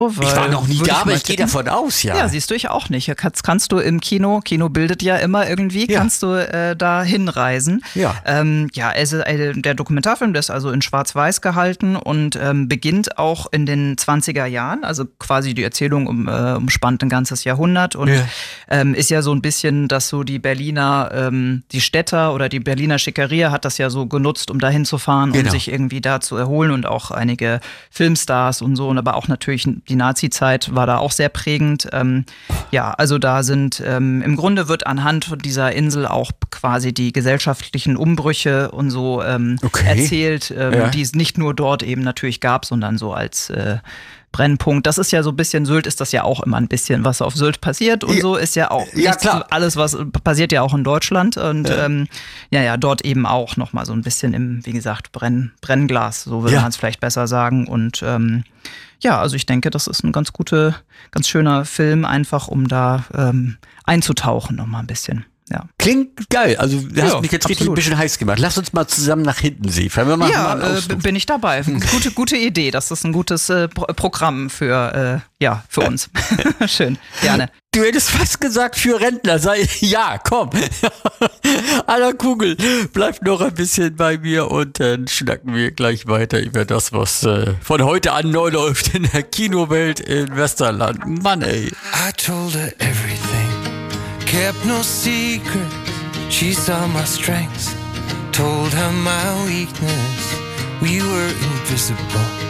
Ich war noch nie da, aber ich gehe davon aus, ja. Ja, siehst du, ich auch nicht. Kannst du im Kino bildet ja immer irgendwie, kannst du da hinreisen. Ja. Der Dokumentarfilm, der ist also in Schwarz-Weiß gehalten und beginnt auch in den 20er Jahren, also quasi die Erzählung umspannt ein ganzes Jahrhundert und ist ja so ein bisschen, dass so die Berliner, die Städter oder die Berliner Schickeria hat das ja so genutzt, um da hinzufahren, um sich irgendwie da zu erholen und auch einige Filmstars und so, und aber auch natürlich die Nazi-Zeit war da auch sehr prägend. Also da sind, im Grunde wird anhand dieser Insel auch quasi die gesellschaftlichen Umbrüche und so erzählt, die es nicht nur dort eben natürlich gab, sondern so als Brennpunkt. Das ist ja so ein bisschen, Sylt ist das ja auch immer ein bisschen, was auf Sylt passiert und so ist ja auch alles, was passiert ja auch in Deutschland und dort eben auch nochmal so ein bisschen im, wie gesagt, Brennglas, so würde man es vielleicht besser sagen und also ich denke, das ist ein ganz schöner Film, einfach um da einzutauchen nochmal ein bisschen. Ja. Klingt geil. Also du hast mich jetzt richtig ein bisschen heiß gemacht. Lass uns mal zusammen nach Hiddensee fahren. Wir machen mal einen Ausflug. Bin ich dabei. Gute Idee. Das ist ein gutes Programm für uns. Schön, gerne. Du hättest fast gesagt für Rentner. Ja, komm. Aller Kugel, bleib noch ein bisschen bei mir und dann schnacken wir gleich weiter über das, was von heute an neu läuft in der Kinowelt in Westerland. Mann, ey. I told her everything. Kept no secret, she saw my strengths. Told her my weakness, we were invisible.